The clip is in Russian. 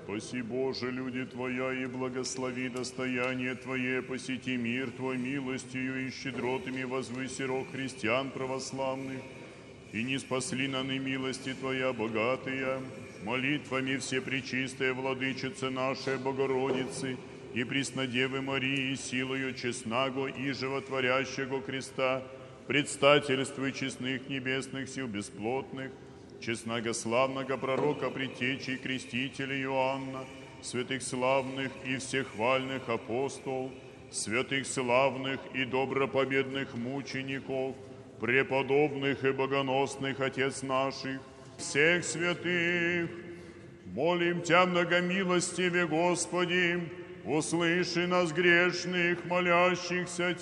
Спаси, Боже, люди Твоя, и благослови достояние Твое, посети мир Твой милостью и щедротами возвыси рог христиан православных, и не спасли на милости Твоя богатые, молитвами всепречистая Владычицы нашей Богородицы и Преснодевы Марии, силою честного и животворящего креста, предстательствуй честных небесных сил бесплотных, честногославного пророка, предтечи и крестителя Иоанна, святых славных и всехвальных апостол, святых славных и добропобедных мучеников, преподобных и богоносных отец наших, всех святых, молим Тя, многомилостиве Господи, услыши нас грешных, молящихся